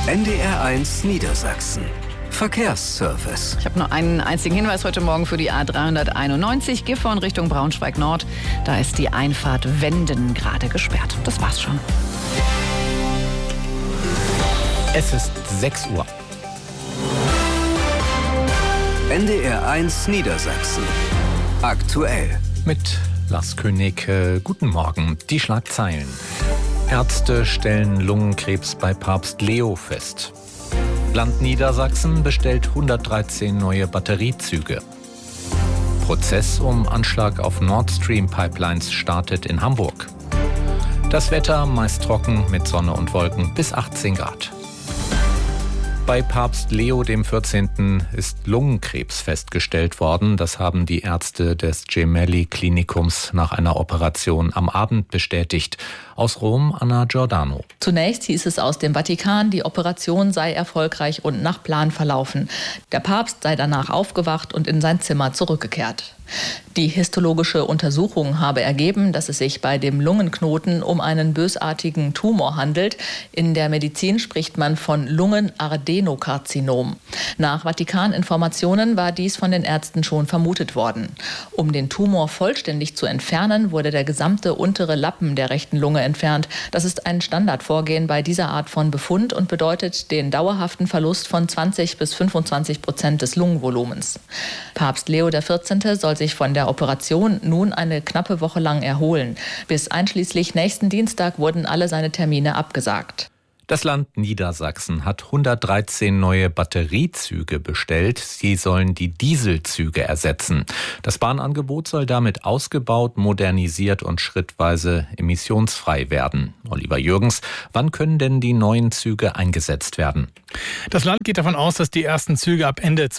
NDR1 Niedersachsen. Verkehrsservice. Ich habe nur einen einzigen Hinweis heute Morgen für die A391 Gifhorn Richtung Braunschweig Nord. Da ist die Einfahrt Wenden gerade gesperrt. Das war's schon. Es ist 6 Uhr. NDR1 Niedersachsen. Aktuell. Mit Lars König. Guten Morgen. Die Schlagzeilen. Ärzte stellen Lungenkrebs bei Papst Leo fest. Land Niedersachsen bestellt 113 neue Batteriezüge. Prozess um Anschlag auf Nord Stream Pipelines startet in Hamburg. Das Wetter meist trocken mit Sonne und Wolken bis 18 Grad. Bei Papst Leo XIV. Ist Lungenkrebs festgestellt worden. Das haben die Ärzte des Gemelli-Klinikums nach einer Operation am Abend bestätigt. Aus Rom, Anna Giordano. Zunächst hieß es aus dem Vatikan, die Operation sei erfolgreich und nach Plan verlaufen. Der Papst sei danach aufgewacht und in sein Zimmer zurückgekehrt. Die histologische Untersuchung habe ergeben, dass es sich bei dem Lungenknoten um einen bösartigen Tumor handelt. In der Medizin spricht man von Lungenadenokarzinom. Nach Vatikaninformationen war dies von den Ärzten schon vermutet worden. Um den Tumor vollständig zu entfernen, wurde der gesamte untere Lappen der rechten Lunge entfernt. Das ist ein Standardvorgehen bei dieser Art von Befund und bedeutet den dauerhaften Verlust von 20-25% des Lungenvolumens. Papst Leo XIV. Soll sich von der Operation nun eine knappe Woche lang erholen. Bis einschließlich nächsten Dienstag wurden alle seine Termine abgesagt. Das Land Niedersachsen hat 113 neue Batteriezüge bestellt. Sie sollen die Dieselzüge ersetzen. Das Bahnangebot soll damit ausgebaut, modernisiert und schrittweise emissionsfrei werden. Oliver Jürgens, wann können denn die neuen Züge eingesetzt werden? Das Land geht davon aus, dass die ersten Züge ab Ende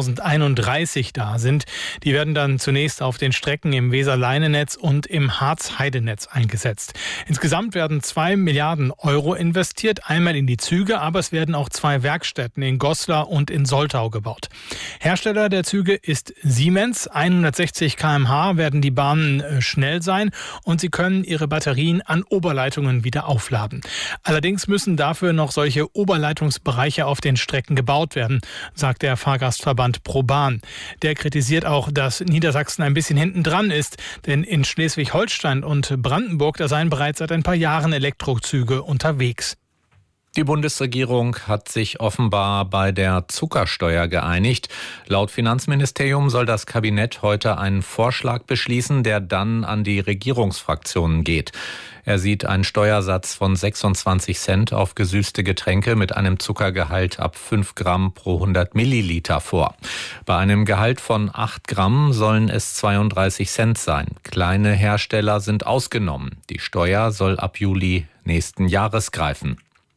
2031 da sind. Die werden dann zunächst auf den Strecken im Weser-Leine-Netz und im Harz-Heide-Netz eingesetzt. Insgesamt werden 2 Milliarden Euro investiert. Einmal in die Züge, aber es werden auch 2 Werkstätten in Goslar und in Soltau gebaut. Hersteller der Züge ist Siemens. 160 km/h werden die Bahnen schnell sein und sie können ihre Batterien an Oberleitungen wieder aufladen. Allerdings müssen dafür noch solche Oberleitungsbereiche auf den Strecken gebaut werden, sagt der Fahrgastverband ProBahn. Der kritisiert auch, dass Niedersachsen ein bisschen hinten dran ist, denn in Schleswig-Holstein und Brandenburg, da seien bereits seit ein paar Jahren Elektrozüge unterwegs. Die Bundesregierung hat sich offenbar bei der Zuckersteuer geeinigt. Laut Finanzministerium soll das Kabinett heute einen Vorschlag beschließen, der dann an die Regierungsfraktionen geht. Er sieht einen Steuersatz von 26 Cent auf gesüßte Getränke mit einem Zuckergehalt ab 5 Gramm pro 100 Milliliter vor. Bei einem Gehalt von 8 Gramm sollen es 32 Cent sein. Kleine Hersteller sind ausgenommen. Die Steuer soll ab Juli nächsten Jahres greifen.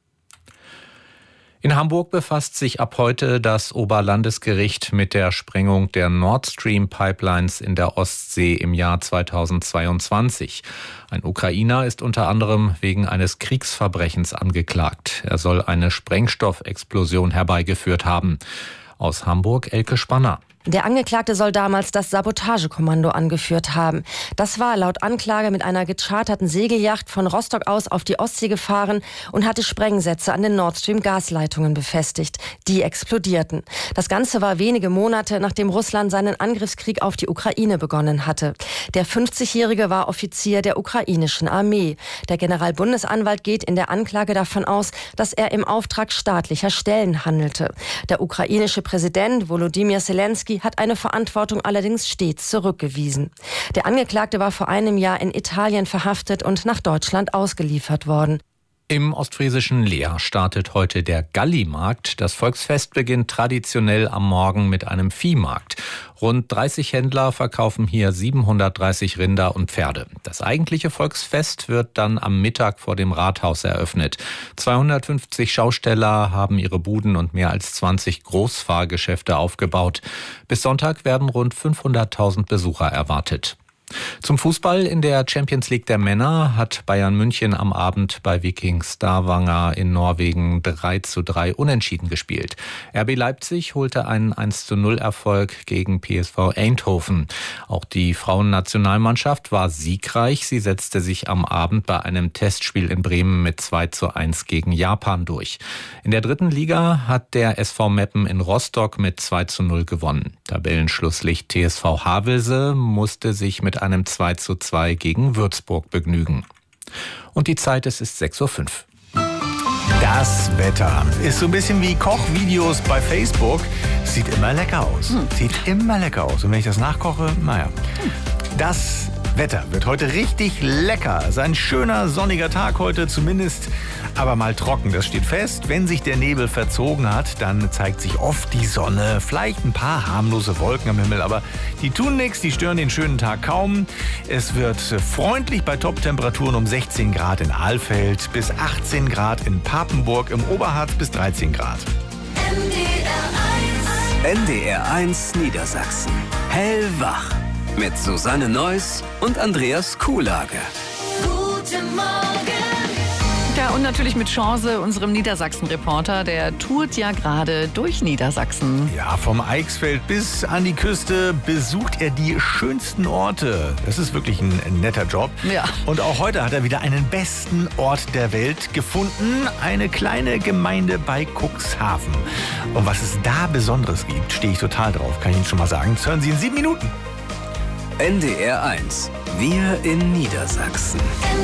In Hamburg befasst sich ab heute das Oberlandesgericht mit der Sprengung der Nord Stream Pipelines in der Ostsee im Jahr 2022. Ein Ukrainer ist unter anderem wegen eines Kriegsverbrechens angeklagt. Er soll eine Sprengstoffexplosion herbeigeführt haben. Aus Hamburg Elke Spanner. Der Angeklagte soll damals das Sabotagekommando angeführt haben. Das war laut Anklage mit einer gecharterten Segelyacht von Rostock aus auf die Ostsee gefahren und hatte Sprengsätze an den Nord Stream Gasleitungen befestigt. Die explodierten. Das Ganze war wenige Monate, nachdem Russland seinen Angriffskrieg auf die Ukraine begonnen hatte. Der 50-Jährige war Offizier der ukrainischen Armee. Der Generalbundesanwalt geht in der Anklage davon aus, dass er im Auftrag staatlicher Stellen handelte. Der ukrainische Präsident Volodymyr Zelensky hat eine Verantwortung allerdings stets zurückgewiesen. Der Angeklagte war vor einem Jahr in Italien verhaftet und nach Deutschland ausgeliefert worden. Im ostfriesischen Leer startet heute der Gallimarkt. Das Volksfest beginnt traditionell am Morgen mit einem Viehmarkt. Rund 30 Händler verkaufen hier 730 Rinder und Pferde. Das eigentliche Volksfest wird dann am Mittag vor dem Rathaus eröffnet. 250 Schausteller haben ihre Buden und mehr als 20 Großfahrgeschäfte aufgebaut. Bis Sonntag werden rund 500.000 Besucher erwartet. Zum Fußball in der Champions League der Männer hat Bayern München am Abend bei Viking Stavanger in Norwegen 3:3 unentschieden gespielt. RB Leipzig holte einen 1:0 Erfolg gegen PSV Eindhoven. Auch die Frauennationalmannschaft war siegreich. Sie setzte sich am Abend bei einem Testspiel in Bremen mit 2:1 gegen Japan durch. In der dritten Liga hat der SV Meppen in Rostock mit 2:0 gewonnen. Tabellenschlusslicht TSV Havelse musste sich mit einem 2:2 gegen Würzburg begnügen. Und die Zeit, es ist 6:05 Uhr. Das Wetter ist so ein bisschen wie Kochvideos bei Facebook. Sieht immer lecker aus. Sieht immer lecker aus. Und wenn ich das nachkoche, naja. Das Wetter wird heute richtig lecker. Es ist ein schöner sonniger Tag heute, zumindest aber mal trocken. Das steht fest. Wenn sich der Nebel verzogen hat, dann zeigt sich oft die Sonne. Vielleicht ein paar harmlose Wolken am Himmel, aber die tun nichts, die stören den schönen Tag kaum. Es wird freundlich bei Top-Temperaturen um 16 Grad in Alfeld, bis 18 Grad in Papenburg, im Oberharz bis 13 Grad. NDR 1 Niedersachsen. Hellwach. Mit Susanne Neuss und Andreas Kuhlage. Guten Morgen. Ja, und natürlich mit Chance, unserem Niedersachsen-Reporter. Der tourt ja gerade durch Niedersachsen. Ja, vom Eichsfeld bis an die Küste besucht er die schönsten Orte. Das ist wirklich ein netter Job. Ja. Und auch heute hat er wieder einen besten Ort der Welt gefunden. Eine kleine Gemeinde bei Cuxhaven. Und was es da Besonderes gibt, stehe ich total drauf, kann ich Ihnen schon mal sagen. Das hören Sie in 7 Minuten. NDR 1. Wir in Niedersachsen.